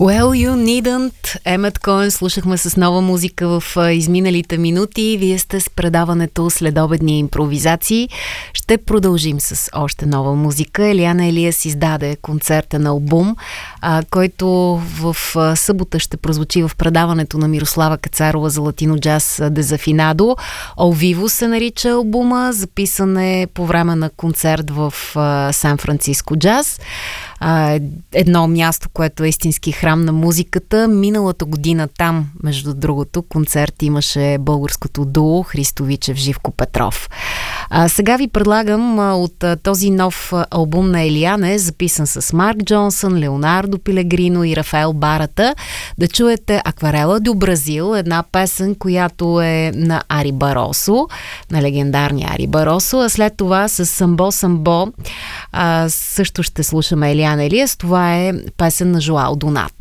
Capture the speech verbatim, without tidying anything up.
Well, You Needn't, Емет Коен слушахме с нова музика в изминалите минути. Вие сте с предаването Следобедни импровизации. Ще продължим с още нова музика. Елиана Елиас издаде концертен албум, а, който в а, събота ще прозвучи в предаването на Мирослава Кацарова за латино джаз Дезафинадо. Ол Виво се нарича албума, записан е по време на концерт в а, Сан Франциско джаз. Uh, едно място, което е истински храм на музиката. Миналата година там, между другото, концерт имаше българското дуо Христо Вичев, Живко Петров. Uh, сега ви предлагам uh, от uh, този нов uh, албум на Елиане, записан с Марк Джонсън, Леонардо Пилегрино и Рафаел Барата, да чуете Акварела до Бразил, една песен, която е на Ари Баросо, на легендарния Ари Баросо, а след това с Самбо Самбо uh, също ще слушаме Елиана Елиас. Това е песен на Жоао Донато.